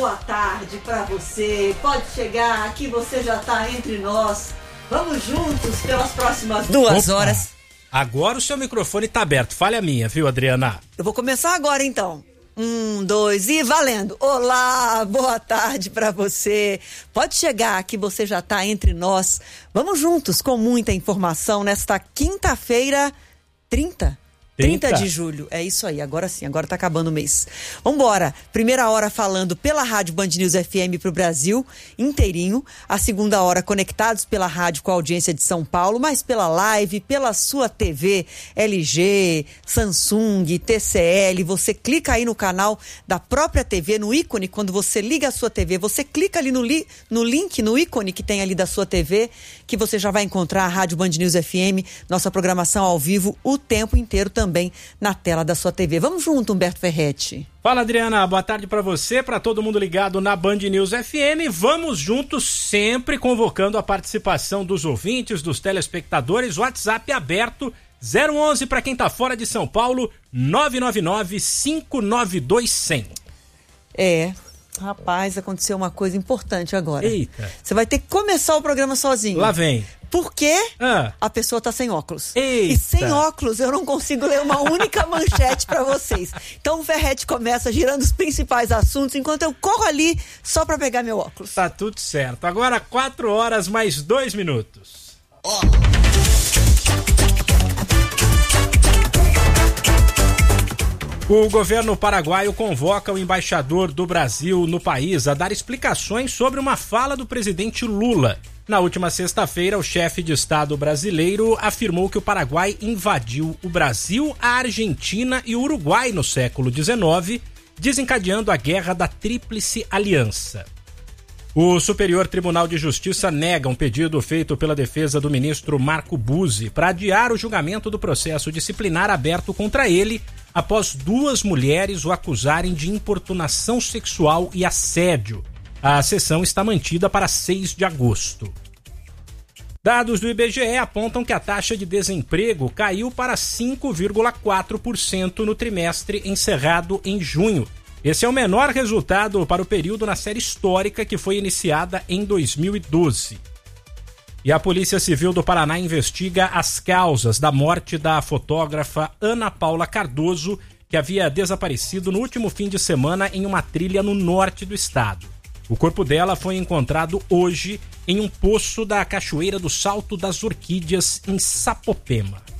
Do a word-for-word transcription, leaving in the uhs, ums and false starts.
boa tarde pra você. Pode chegar, aqui você já tá entre nós. Vamos juntos pelas próximas duas Opa. horas. Agora o seu microfone tá aberto. Falha a minha, viu, Adriana? Eu vou começar agora, então. Um, dois e valendo. Olá, boa tarde pra você. Pode chegar, que você já tá entre nós. Vamos juntos com muita informação nesta quinta-feira, trinta? trinta de julho, é isso aí, agora sim, agora tá acabando o mês. Vambora, primeira hora falando pela Rádio Band News F M pro Brasil inteirinho, a segunda hora conectados pela rádio com a audiência de São Paulo, mas pela live, pela sua T V, L G, Samsung, T C L, você clica aí no canal da própria T V, no ícone, quando você liga a sua T V, você clica ali no, li, no link, no ícone que tem ali da sua T V, que você já vai encontrar a Rádio Band News F M, nossa programação ao vivo o tempo inteiro também. também na tela da sua T V. Vamos junto, Humberto Ferretti. Fala, Adriana, boa tarde pra você, pra todo mundo ligado na Band News F M. Vamos juntos, sempre convocando a participação dos ouvintes, dos telespectadores. WhatsApp aberto, zero onze para quem tá fora de São Paulo, nove nove nove, cinco nove dois, zero zero. É, rapaz, aconteceu uma coisa importante agora. Eita. Você vai ter que começar o programa sozinho. Lá vem. Porque ah. a pessoa tá sem óculos. Eita. E sem óculos eu não consigo ler uma única manchete pra vocês. Então o Ferretti começa girando os principais assuntos enquanto eu corro ali só pra pegar meu óculos. Tá tudo certo. Agora quatro horas mais dois minutos. Ó. O governo paraguaio convoca o embaixador do Brasil no país a dar explicações sobre uma fala do presidente Lula. Na última sexta-feira, o chefe de Estado brasileiro afirmou que o Paraguai invadiu o Brasil, a Argentina e o Uruguai no século dezenove, desencadeando a Guerra da Tríplice Aliança. O Superior Tribunal de Justiça nega um pedido feito pela defesa do ministro Marco Buzzi para adiar o julgamento do processo disciplinar aberto contra ele após duas mulheres o acusarem de importunação sexual e assédio. A sessão está mantida para seis de agosto. Dados do I B G E apontam que a taxa de desemprego caiu para cinco vírgula quatro por cento no trimestre encerrado em junho. Esse é o menor resultado para o período na série histórica que foi iniciada em dois mil e doze. E a Polícia Civil do Paraná investiga as causas da morte da fotógrafa Ana Paula Cardoso, que havia desaparecido no último fim de semana em uma trilha no norte do estado. O corpo dela foi encontrado hoje em um poço da Cachoeira do Salto das Orquídeas, em Sapopema.